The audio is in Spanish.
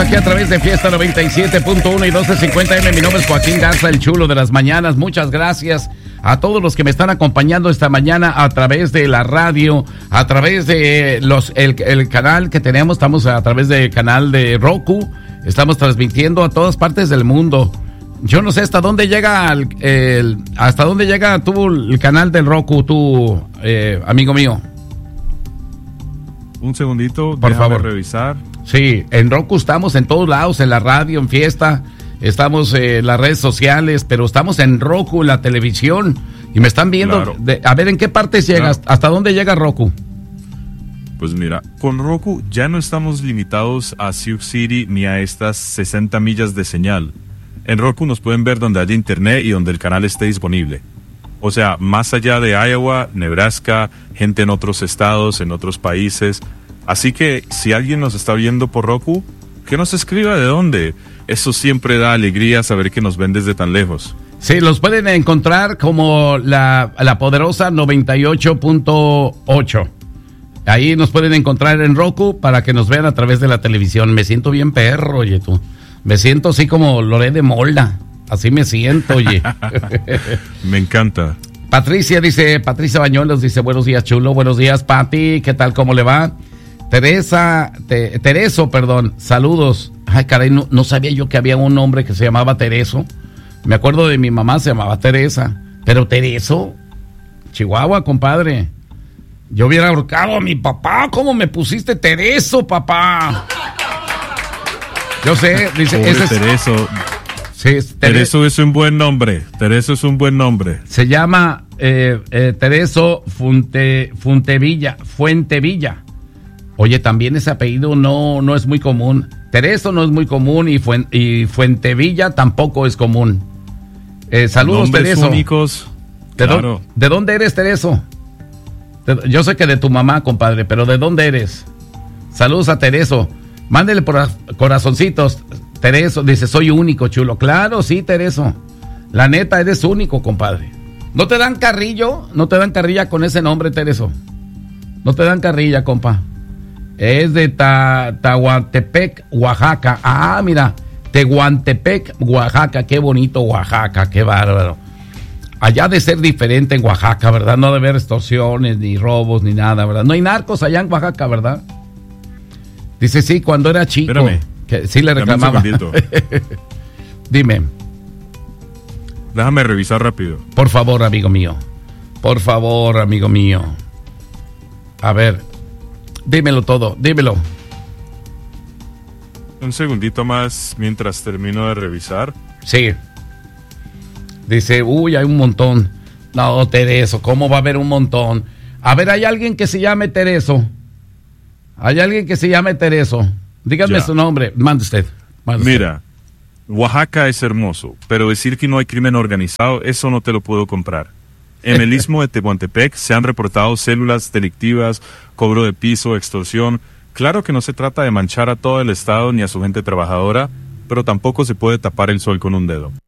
aquí a través de Fiesta 97.1 y 1250M. Mi nombre es Joaquín Garza, el chulo de las mañanas. Muchas gracias a todos los que me están acompañando esta mañana a través de la radio, a través de el canal que tenemos. Estamos a través del canal de Roku. Estamos transmitiendo a todas partes del mundo. Yo no sé hasta dónde llega hasta dónde llega el canal del Roku, amigo mío. Un segundito, por favor, revisar. Sí, en Roku estamos en todos lados, en la radio, en Fiesta, estamos en las redes sociales, pero estamos en Roku, en la televisión, y me están viendo. Claro. A ver, ¿en qué partes llegas? Claro. ¿Hasta dónde llega Roku? Pues mira, con Roku ya no estamos limitados a Sioux City ni a estas 60 millas de señal. En Roku nos pueden ver donde haya internet y donde el canal esté disponible. O sea, más allá de Iowa, Nebraska, gente en otros estados, en otros países. Así que si alguien nos está viendo por Roku, que nos escriba de dónde. Eso siempre da alegría saber que nos ven desde tan lejos. Sí, los pueden encontrar como la poderosa 98.8. Ahí nos pueden encontrar en Roku para que nos vean a través de la televisión. Me siento bien perro, oye tú. Me siento así como Loré de Molda. Así me siento, oye. Me encanta. Patricia Bañuelos dice, buenos días, chulo. Buenos días, Pati. ¿Qué tal? ¿Cómo le va? Tereso, saludos. Ay, caray, no sabía yo que había un hombre que se llamaba Tereso. Me acuerdo de mi mamá, se llamaba Teresa. Pero Tereso, Chihuahua, compadre. Yo hubiera ahorcado a mi papá. ¿Cómo me pusiste Tereso, papá? Yo sé, dice. Tereso. Sí, Tereso es un buen nombre. Tereso es un buen nombre. Se llama Tereso Fuentevilla. Oye, también ese apellido no es muy común. Tereso no es muy común y Fuentevilla tampoco es común. Saludos, nombres Tereso. Únicos. Claro. ¿De dónde eres, Tereso? Yo sé que de tu mamá, compadre, pero ¿de dónde eres? Saludos a Tereso. Mándele por corazoncitos. Tereso dice, soy único, chulo. Claro, sí, Tereso. La neta, eres único, compadre. ¿No te dan carrillo? ¿No te dan carrilla con ese nombre, Tereso? No te dan carrilla, compa. Es de Tehuantepec, Oaxaca. Ah, mira, Tehuantepec, Oaxaca. Qué bonito Oaxaca, qué bárbaro. Allá de ser diferente en Oaxaca, ¿verdad? No de haber extorsiones, ni robos, ni nada, ¿verdad? No hay narcos allá en Oaxaca, ¿verdad? Dice, sí, cuando era chico. Espérame. Que sí le reclamaba. Dime. Déjame revisar rápido. Por favor, amigo mío. Por favor, amigo mío. A ver, dímelo todo, dímelo. Un segundito más mientras termino de revisar. Sí. Dice, uy, hay un montón. No, Tereso, ¿cómo va a haber un montón? A ver, ¿hay alguien que se llame Tereso? ¿Hay alguien que se llame Tereso? Dígame su nombre. Mande usted. Mira, Oaxaca es hermoso, pero decir que no hay crimen organizado, eso no te lo puedo comprar. En el istmo de Tehuantepec se han reportado células delictivas, cobro de piso, extorsión. Claro que no se trata de manchar a todo el estado ni a su gente trabajadora, pero tampoco se puede tapar el sol con un dedo.